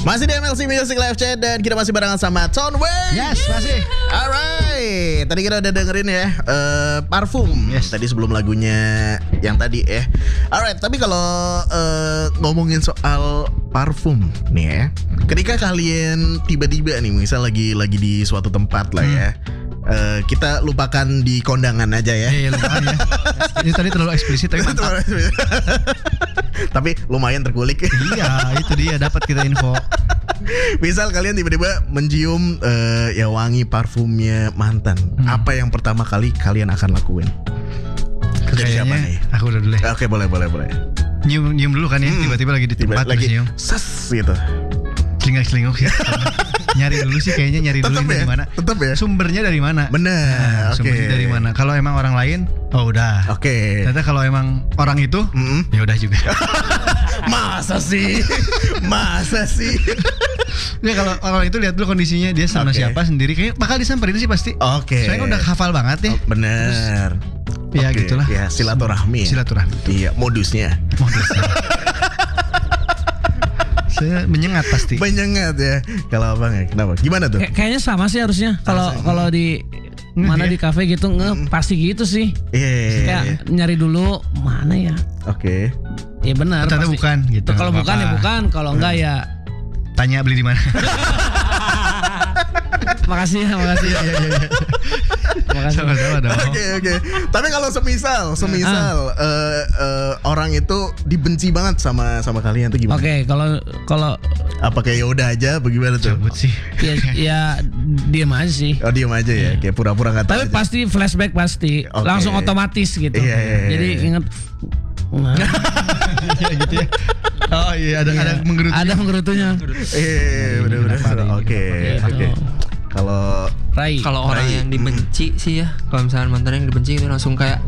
Masih di MLC Music Live Chat dan kita masih barengan sama Tonway. Yes, masih. Alright, tadi kita udah dengerin ya Parfum. Yes. Tadi sebelum lagunya yang tadi ya. Alright, tapi kalau ngomongin soal parfum nih ya, ketika kalian tiba-tiba nih misal lagi di suatu tempat lah ya, kita lupakan di kondangan aja ya. Iya, lupakan ya. Ini tadi terlalu eksplisit tapi mantap. Tapi lumayan terkulik. Iya, itu dia dapat kita info. Misal kalian tiba-tiba mencium ya wangi parfumnya mantan, apa yang pertama kali kalian akan lakuin? Dari siapa nih? Aku udah dulu ya. Oke, boleh. Nyium dulu kan ya, tiba-tiba lagi di tempat lagi nyium. ses gitu. Celingak-celinguk ya. Nyari dulu sih kayaknya dulu Tetep ya? dari mana. Tetep ya? Sumbernya dari mana? Bener. Oke. Sumbernya dari mana? Kalau emang orang lain, oh udah. Oke. Ternyata kalau emang orang itu, ya udah juga. Masa sih? Ya kalau orang itu lihat dulu kondisinya dia sama Oke. siapa sendiri, kayak bakal disamperin sih pasti. Oke. Soalnya kan udah hafal banget ya. Bener. Ya Oke. gitulah. Ya silaturahmi. Silaturahmi. Iya, modusnya. Saya menyengat pasti. Menyengat ya. Kalau abang ya, kenapa? Gimana tuh? Kayaknya sama sih harusnya. Kalau di mana di kafe gitu pasti gitu sih. Iya. Kayak nyari dulu mana ya. Oke. Ya benar. Ternyata pasti. bukan gitu. Kalau nggak bukan ya apa-apa. bukan. Kalau enggak ya. Tanya beli di mana. Makasih. Makasih. Sama-sama dong. Oke. Tapi kalau semisal orang itu dibenci banget sama kalian tuh gimana? Oke, kalau Apa kayak yaudah aja, bagaimana tuh? Cabut sih. ya diem aja sih. Oh, diem aja ya, kayak pura-pura nggak tahu. Tapi aja. pasti flashback pasti. Oke. Langsung otomatis gitu. Iya. Jadi inget. Ya gitu ya. Oh iya ada menggerutu. Ada menggerutunya. Bener-bener. Oke. Kalau Rai. Kalau orang yang dibenci sih ya, kalau misalnya mantan yang dibenci itu langsung kayak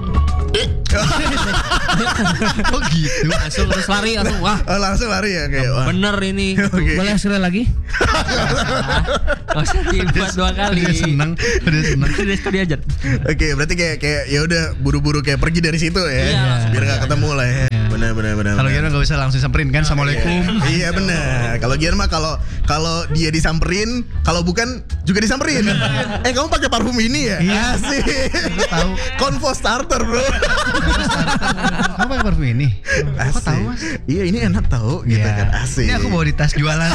Oh gitu. langsung terus lari langsung wah langsung lari ya kayak wah. bener ini. Oke. Boleh sekali lagi? Gak usah dibuat dua kali. Udah seneng. Udah diajar. Oke, berarti kayak ya udah buru-buru kayak pergi dari situ ya. Iya. Biar nggak ketemu lah ya. Benar. Kalau Gian nggak usah langsung samperin kan. Assalamualaikum. Iya benar. Kalau Gian mah kalau dia disamperin, kalau bukan juga disamperin. Kamu pakai parfum ini ya? Iya. Asik. Tahu. Convo starter, bro. Kamu pakai parfum ini? Kok tahu mas? Iya, ini enak tahu gitu Iya. kan. Asik. Ini aku bawa di tas jualan.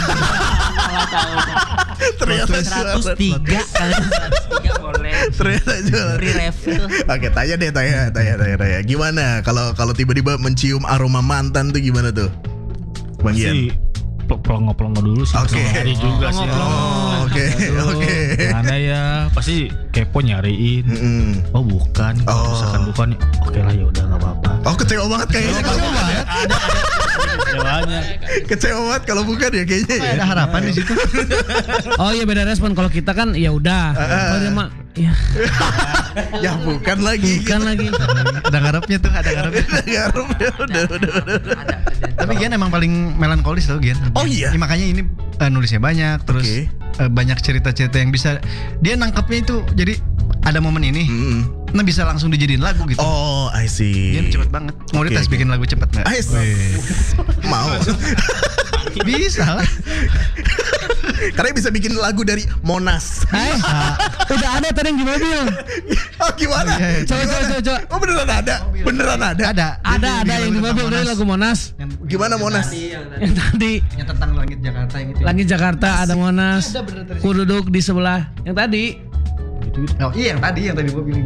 Ternyata jualan. 103 boleh. Ternyata jualan. Free refill. Oke, tanya. Gimana kalau tiba-tiba mencium aroma mantan tuh gimana tuh? Bang Gian. Sih pelongo-pelongo dulu sih. Oke. Nyari juga sih. Oke. Ada ya pasti kepo nyariin. Mm-mm. Oh bukan. Kalau misalkan bukan, oke lah ya udah nggak apa-apa. Oh, kecewa banget kayaknya kalau bukan ya. Jawabnya. Kecewa banget kalau bukan ya kayaknya ya. Ada harapan di situ. Oh iya beda respon. Kalau kita kan ya udah. Kalau dia mah ya Ya bukan lagi. bukan lagi. Ada ngarepnya tuh, ada ngarepnya. Garam ya udah. Tapi Gian emang paling melankolis tau Gian. Oh iya? Ya, makanya ini nulisnya banyak. Terus Oke. banyak cerita-cerita yang bisa dia nangkepnya itu. Jadi ada momen ini, nah bisa langsung dijadiin lagu gitu. Oh, I see. Gian cepet banget. Mau Oke, dites oke. bikin lagu cepet nggak? Mau. Bisa lah. Karena bisa bikin lagu dari Monas. Udah ada tadi yang di mobil. Oh, gimana? Iya. Coba. Oh, beneran ada. Ada yang di mobil dari lagu Monas. Gimana Monas? Yang tadi Yang tentang langit Jakarta yang itu. Langit Jakarta ada Monas. Ku duduk di sebelah. Yang tadi. Oh iya yang tadi gua bilang.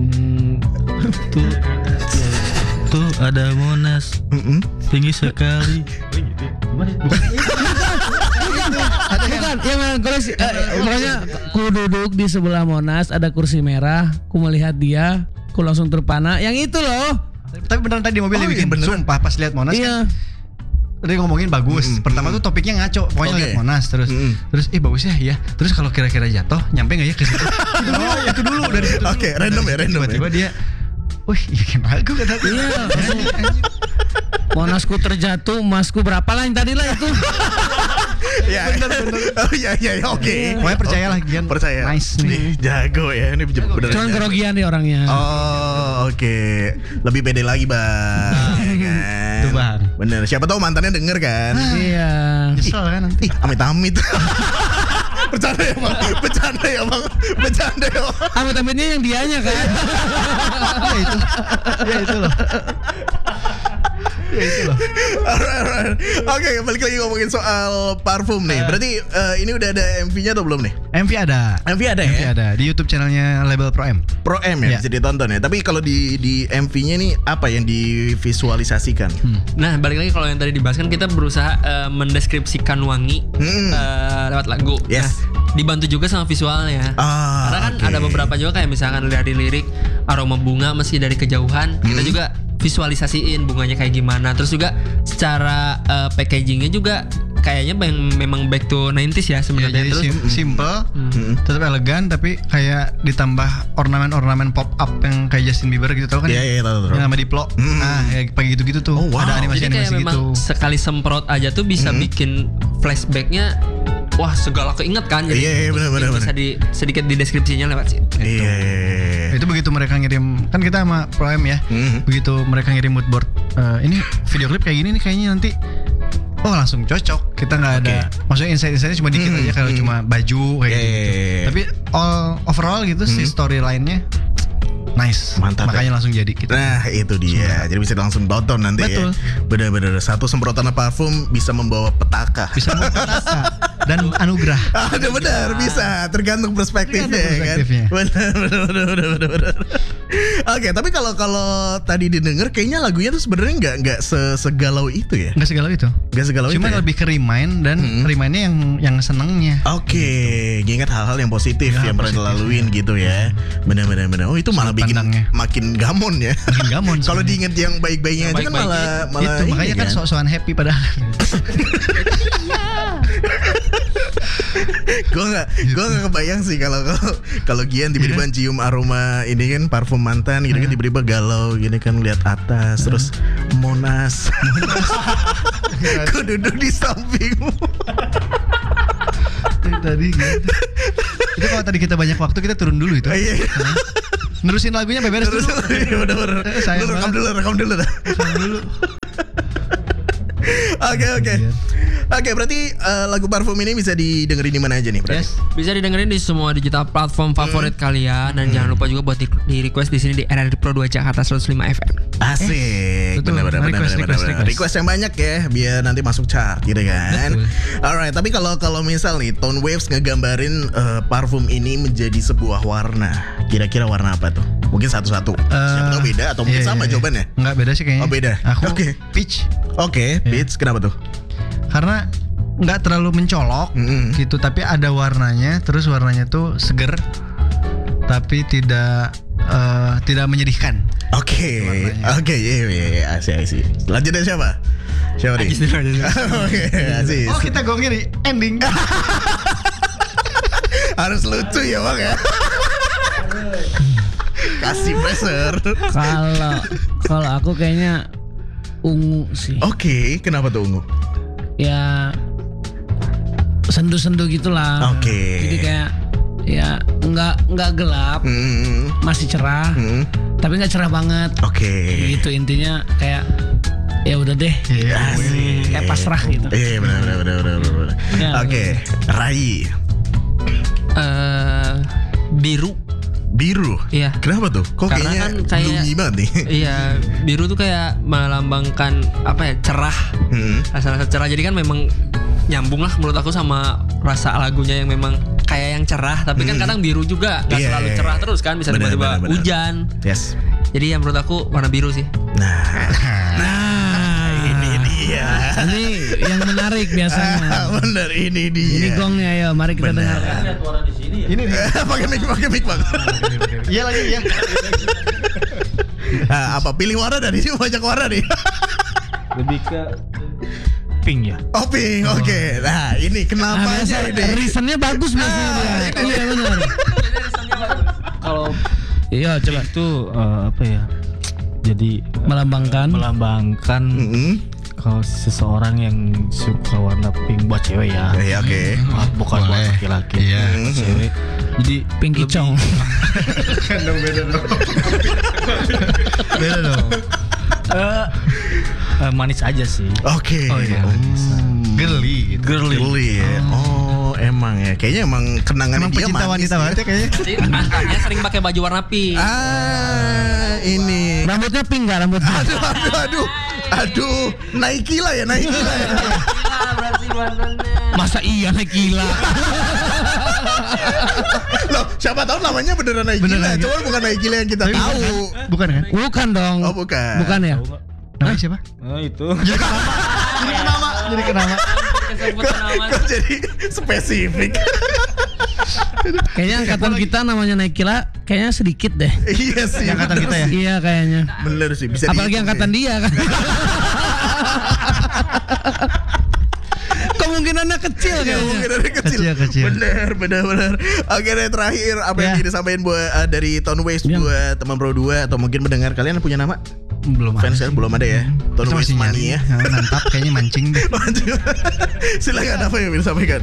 Tuh ada Monas. Tinggi sekali. Bukan, yang melankolis pokoknya ku duduk di sebelah Monas ada kursi merah, ku melihat dia, ku langsung terpana. Yang itu loh. Tapi beneran tadi di mobil dia Oh, bikin iya, beneran. sumpah pas lihat Monas Iya. kan. Dia ngomongin bagus. Pertama tuh topiknya ngaco, pokoknya Oke. lihat Monas terus bagus ya. Terus kalau kira-kira jatuh, nyampe nggak ya ke situ? itu dulu dari situ. Oke, random ya. Tiba-tiba dia, wih, bikin lagu kata dia. Iya. Monasku terjatuh, emasku berapa lah yang tadi lah itu. Ya, oh iya, oke. Pokoknya percayalah Gian. Percaya. Nice nih. Jago ya, ini beneran. Cuman jago. kerogian nih orangnya. Oh, oke. Lebih pede lagi, Bang. Ya kan? Tuh bang. Bener, siapa tahu mantannya denger kan. Iya. Nyesel kan nanti. Ih, amit-amit. Bercanda ya bang. Amit-amitnya yang dianya kan. Ya itu loh. Alright. Oke, balik lagi ngomongin soal parfum nih. Berarti ini udah ada MV-nya atau belum nih? MV ada. MV ada MV ya? ada di YouTube channelnya label Pro M. Pro M ya, Ya. bisa ditonton ya. Tapi kalau di MV-nya nih apa yang divisualisasikan? Nah, balik lagi kalau yang tadi dibahas kan kita berusaha mendeskripsikan wangi lewat lagu. Yes. Nah, dibantu juga sama visualnya. Karena kan oke. ada beberapa juga kayak misalkan dari lirik aroma bunga meski dari kejauhan, kita juga visualisasiin bunganya kayak gimana. Terus juga secara packagingnya juga kayaknya memang back to 90s ya sebenarnya. Jadi Terus simple, tetap elegan, tapi kayak ditambah ornamen-ornamen pop up yang kayak Justin Bieber gitu, tau kan? Iya, tahu. Yang nama Diplo. Nah, ya kayak gitu-gitu tuh. Oh, wow. Ada jadi kayak animasi-animasi memang gitu. sekali semprot aja tuh bisa bikin flashbacknya. Wah, segala keinget kan. Jadi Iya, benar. bisa sedikit di deskripsinya lewat sih. Iya. Itu begitu mereka ngirim, kan kita sama Pro M ya. Begitu mereka ngirim mood board, ini video klip kayak gini nih kayaknya nanti. Oh, langsung cocok. Kita nggak ada, maksudnya insight-insightnya cuma dikit aja kalau cuma baju kayak Iya, gitu. iya. Tapi overall gitu si storyline-nya nice. Mantap, Makanya langsung jadi gitu. Nah itu dia. Jadi bisa langsung tonton nanti Betul. ya. Bener-bener satu semprotan parfum bisa membawa petaka. Bisa memperkasa dan anugerah. Ada benar bisa tergantung perspektifnya, Tergantung perspektifnya. kan. Benar. Oke, tapi kalau tadi didengar kayaknya lagunya tuh sebenarnya nggak segalau itu ya. Nggak segala itu. Nggak segalau Cuma itu. Ya? lebih ke remind dan remind-nya yang senengnya. Oke, nginget hal-hal yang positif Ya, yang pernah positif, dilaluin gitu ya. Benar. Oh itu malah Sudut bikin pandangnya. makin gamon ya. Makin gamon. Kalau sebenarnya. diinget yang baik-baiknya Yang aja kan baik-baiknya. malah itu ini makanya kan sok-sokan happy padahal. gue nggak kebayang sih kalau Gian tiba-tiba cium aroma ini kan parfum mantan gitu kan tiba-tiba galau gini kan lihat atas terus Monas gue duduk di sampingmu. Tadi gitu. Itu kalau tadi kita banyak waktu kita turun dulu itu. Iya. Nerusin lagunya sampai beres Terus dulu. bener-bener Sayang Lu rekam dulu Turun dulu. Oke, berarti lagu parfum ini bisa didengerin di mana aja nih berarti? Yes. Bisa didengerin di semua digital platform favorit kalian dan jangan lupa juga buat di request di sini di RRI Pro 2 Jakarta 105 FM. Asik, betul. benar. Request. Request yang banyak ya, biar nanti masuk chart gitu kan. Betul. Alright, tapi kalau misal nih Tone Waves ngegambarin parfum ini menjadi sebuah warna, kira-kira warna apa tuh? Mungkin satu-satu. Siapa tahu beda atau mungkin Iya, sama iya. jawabannya? Enggak beda sih kayaknya. Oh, beda. Aku Oke. peach Oke, Beats, kenapa tuh? karena nggak terlalu mencolok gitu, tapi ada warnanya. Terus warnanya tuh seger, tapi tidak menyedihkan. Oke, iya, asik. Lanjutnya siapa? Siapa nih? Oke, asik. Oh, kita gongnya di ending. Harus lucu ya bang ya. Kasih pressure. Kalau aku kayaknya ungu sih. Oke, kenapa tuh ungu? Ya sendu-sendu gitulah. Oke. Jadi kayak ya nggak gelap, masih cerah, tapi nggak cerah banget. Oke. Gitu intinya kayak ya udah deh. Asik. Kayak pasrah gitu. Iya benar. Ya, Oke, Rai. Biru. Iya. Kenapa tuh? Kok Karena kayaknya kan kayak- gloomy banget nih? Iya, biru tuh kayak melambangkan apa ya, cerah. Rasa-rasa cerah. Jadi kan memang nyambung lah menurut aku sama rasa lagunya yang memang kayak yang cerah. Tapi kan kadang biru juga nggak Iya, selalu iya, cerah iya. terus kan, bisa Benar, tiba-tiba benar. hujan. Yes. Jadi ya menurut aku warna biru sih. Nah, ini dia. Ini yang menarik biasanya. Bener, ini dia. Ini gongnya, ayo mari kita Benar. dengarkan. Ini nih. pakai mic bang. Iya lagi ya. Apa pilih warna dari sini banyak warna nih? Lebih ke pink ya. Oh pink, oke. Nah ini kenapa biasa ini? reasonnya bagus biasanya dia. Iya benar. Kalau Iya coba itu apa ya? Jadi melambangkan. kalau seseorang yang suka warna pink buat cewek ya. Iya oke. Bukan buat Boleh. laki-laki. Iya. Buat cewek. Jadi Pink kicong. Beda dong. Manis aja sih. Oke. Oh iya. Girly gitu. Girly ya. Oh, emang ya. Kayaknya emang kenangan Emang dia pecinta manis wanita ya. banget ya kayaknya. Mantannya sering pakai baju warna pink. Ini. Rambutnya pink nggak rambutnya? Aduh, Nike lah ya. Berarti mantannya. Masa iya naik gila? Loh, siapa tahu namanya beneran Nike lah. Nike. Cuma bukan Nike yang kita tahu. Bukan kan? Bukan dong. Oh, bukan. Bukan ya? Namanya siapa? Oh itu. Jadi kenapa? Kok jadi spesifik? Kayaknya angkatan kita namanya naik gila kayaknya sedikit deh. Iya sih. Angkatan bener kita ya? sih. Iya kayaknya. Bener sih, bisa Apalagi dihitung angkatan ya. dia kan. Kemungkinannya kecil Ya, kayaknya. mungkin dari kecil. Kecil. Bener. Oke deh, terakhir apa yang Ya. ingin disampaikan buat dari Tone Waves Ya. buat teman Pro 2 atau mungkin mendengar kalian punya nama? Belum ada. Fans kan belum ada ya. Tone Kita Waves masih Money nyari ya. Mantap kayaknya mancing deh. Silakan apa yang ingin disampaikan?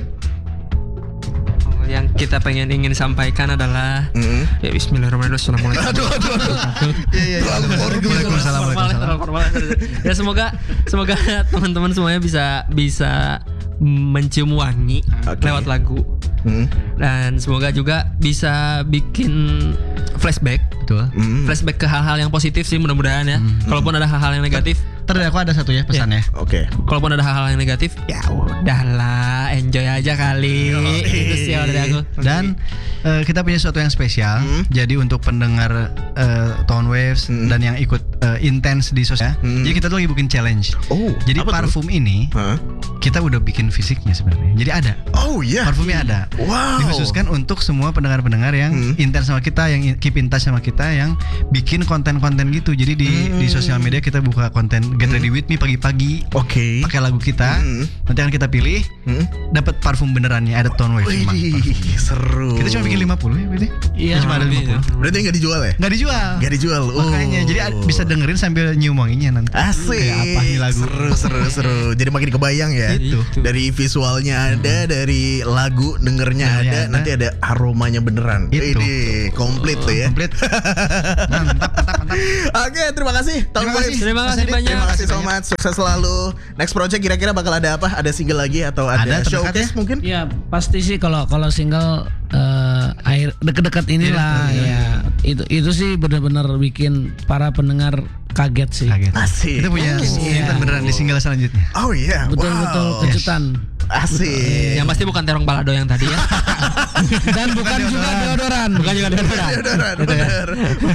Yang kita ingin sampaikan adalah ya Bismillahirrahmanirrahim. Assalamualaikum. Aduh. Iya. Waalaikumsalam. Ya semoga teman-teman semuanya bisa mencium wangi Oke. lewat lagu, dan semoga juga bisa bikin flashback Betul. flashback ke hal-hal yang positif sih, mudah-mudahan ya. Kalaupun ada hal-hal yang negatif, Ntar aku ada satu ya pesannya. Oke. kalaupun ada hal-hal yang negatif, ya udahlah, enjoy aja kali. Itu sih kalau dari aku. Dan kita punya sesuatu yang spesial. Jadi untuk pendengar Tone Waves dan yang ikut intens di sosial, jadi kita tuh lagi bikin challenge. Oh, Jadi apa tuh? parfum ini Hah? kita udah bikin fisiknya sebenarnya. Jadi ada. Oh iya. Parfumnya ada. Wow. Dikhususkan untuk semua pendengar-pendengar yang intens sama kita, yang keep in touch sama kita, yang bikin konten-konten gitu. Jadi di sosial media kita buka konten Get Ready With Me pagi-pagi. Oke. Pakai lagu kita. Nanti akan kita pilih. Dapat parfum benerannya, ada Tone Waves emang. Wih, seru. Kita cuma bikin 50 ya berarti? Iya. Cuma ada 50. Berarti nggak dijual ya? Nggak dijual. Nggak dijual. Makanya jadi bisa dengerin sambil nyium wanginya nanti. Asik. Kayak apa nih lagu? Seru. Jadi makin kebayang ya. Itu. Dari visualnya ada, dari lagu dengernya ada, Dengernya ada. nanti ada aromanya beneran. Itu. Ini komplit tuh ya. Komplit. Mantap. Oke, terima kasih. Tone Terima kasih. Waves. Terima kasih Mas Adit. banyak. Terima kasih so much. Sukses selalu. Next project kira-kira bakal ada apa? Ada single lagi atau ada Ada, terdekat showcase ya? mungkin? Ya pasti sih kalau single akhir deket-deket inilah ya. Itu sih benar-benar bikin para pendengar kaget sih. Kaget. Asik. Kita punya kejutan beneran di single selanjutnya. Oh iya. Betul-betul Wow. kejutan. Asik. Yang pasti bukan terong balado yang tadi ya. Dan bukan juga deodoran. Bukan juga deodoran. Deodoran, bener.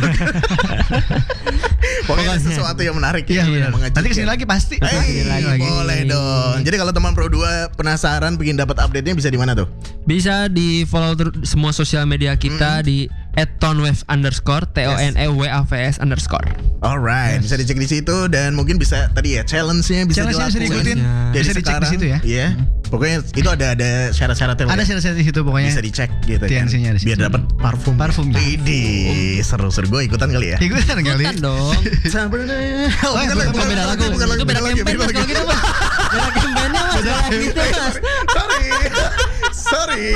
Pokoknya sesuatu yang menarik Iya ya, benar. mengejutkan. Nanti kesini lagi pasti. Boleh dong. Jadi kalau teman Pro 2 penasaran pengen dapat update-nya bisa di mana tuh? Bisa di follow semua sosial media kita di @tonewave_, TONEWAVS_. Alright, bisa dicek di situ dan mungkin bisa tadi ya challenge-nya bisa Challenge-nya bisa dilakukan. diikutin. Jadi Bisa dicek di sekarang, situ ya. Iya. Pokoknya itu ada syarat-syaratnya. Ada ya. syarat-syarat di situ pokoknya. Bisa dicek gitu kan. TNC-nya di situ. Biar dapat parfum. Parfumnya. Widih, seru-seru. Gue ikutan kali ya. Ikutan kali. Bukan dong. Sabarnya. Oh, bukan lagi, bukan Beda lagu. bukan Itu beda lagi, campaign mas. Kalau gitu mas. Beda campaignnya mas. Kalau gitu mas. Sorry.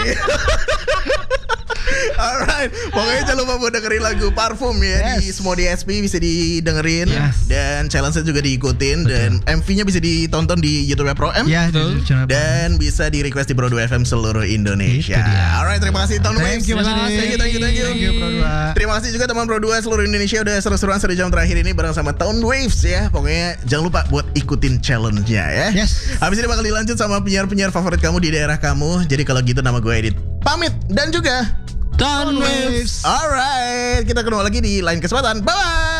Alright, pokoknya jangan lupa buat dengerin lagu Parfum ya di semua DSP bisa didengerin dan challenge-nya juga diikutin dan MV-nya bisa ditonton di YouTube Pro M Ya, dan bisa di request di Pro 2 FM seluruh Indonesia. Itu dia. Alright, terima kasih Tone Waves. Thank you, Mas Terima Adi. kasih, thank you. Thank you, Pro 2. Terima kasih juga teman Pro 2 seluruh Indonesia udah seru-seruan 1 jam terakhir ini bareng sama Tone Waves ya. Pokoknya jangan lupa buat ikutin challenge-nya ya. Yes. Habis ini bakal dilanjut sama penyiar-penyiar favorit kamu di daerah kamu. Jadi kalau gitu nama gue Edit pamit dan juga Tone Waves. Alright, kita ketemu lagi di lain kesempatan. Bye.